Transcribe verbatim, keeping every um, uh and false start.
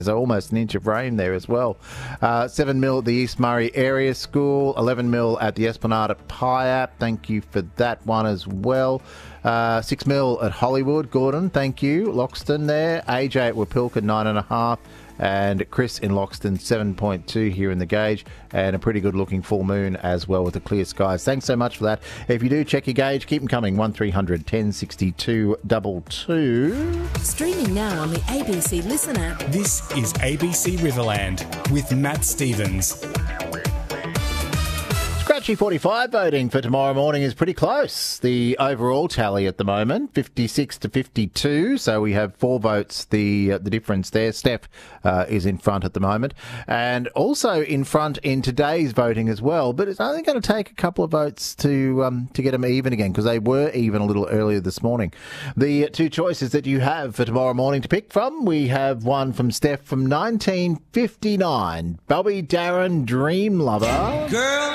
There's almost an inch of rain there as well. Uh, seven mil at the East Murray Area School, eleven mil at the Esplanade at Piapp. Thank you for that one as well. Uh, six mil at Hollywood. Gordon, thank you. Loxton there. A J at Wapilka, nine and a half. And Chris in Loxton, seven point two here in the gauge, and a pretty good looking full moon as well with the clear skies. Thanks so much for that. If you do check your gauge, keep them coming. one three hundred ten sixty-two two two. Streaming now on the A B C Listen app. This is A B C Riverland with Matt Stevens. Scratchy forty-five voting for tomorrow morning is pretty close. The overall tally at the moment, fifty-six to fifty-two. So we have four votes. The uh, the difference there. Steph uh, is in front at the moment, and also in front in today's voting as well. But it's only going to take a couple of votes to um, to get them even again, because they were even a little earlier this morning. The two choices that you have for tomorrow morning to pick from, we have one from Steph from nineteen fifty-nine, Bobby Darin, Dream Lover. Girl.